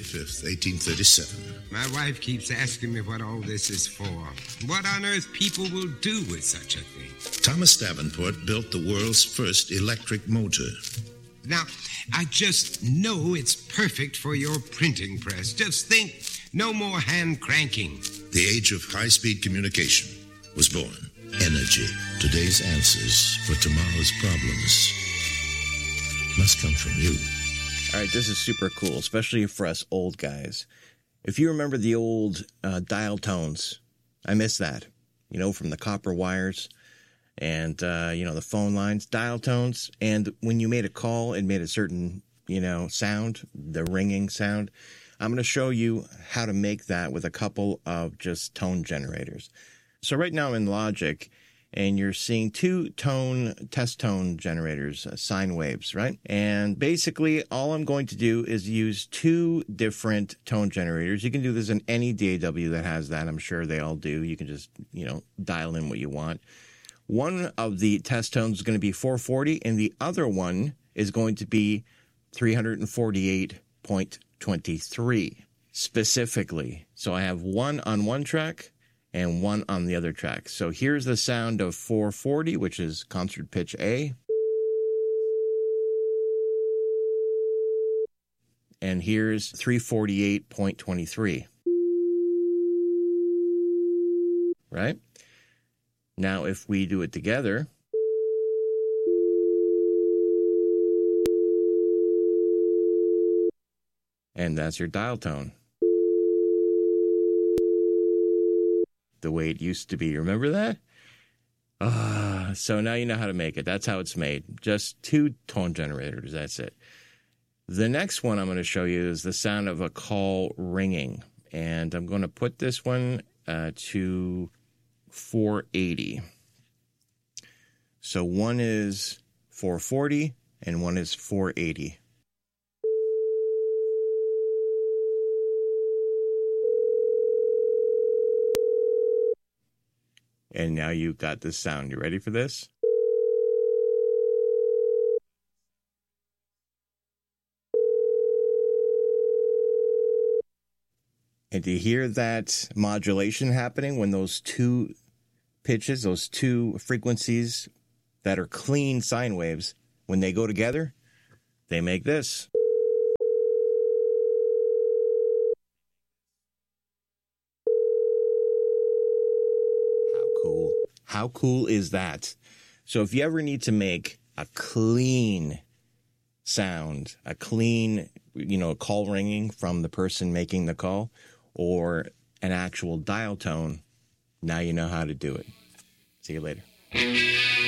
5th, 1837. My wife keeps asking me what all this is for. What on earth people will do with such a thing. Thomas Davenport built the world's first electric motor. Now, I just know it's perfect for your printing press. Just think, no more hand cranking. The age of high-speed communication was born. Energy. Today's answers for tomorrow's problems must come from you. All right, this is super cool, especially for us old guys. If you remember the old dial tones, I miss that, from the copper wires and, the phone lines, dial tones. And when you made a call, it made a certain, sound, the ringing sound. I'm going to show you how to make that with a couple of just tone generators. So right now in Logic, and you're seeing two test tone generators, sine waves, right? And basically all I'm going to do is use two different tone generators. You can do this in any DAW that has that. I'm sure they all do. You can just, dial in what you want. One of the test tones is going to be 440, and the other one is going to be 348.23 specifically. So I have one on one track and one on the other track. So here's the sound of 440, which is concert pitch A. And here's 348.23. Right? Now, if we do it together, and that's your dial tone. The way it used to be. Remember that? So now you know how to make it. That's how it's made. Just two tone generators. That's it. The next one I'm going to show you is the sound of a call ringing. And I'm going to put this one to 480. So one is 440 and one is 480. And now you've got this sound. You ready for this? And do you hear that modulation happening when those two pitches, those two frequencies that are clean sine waves, when they go together, they make this. How cool is that? So if you ever need to make a clean sound, a clean, call ringing from the person making the call, or an actual dial tone, now you know how to do it. See you later.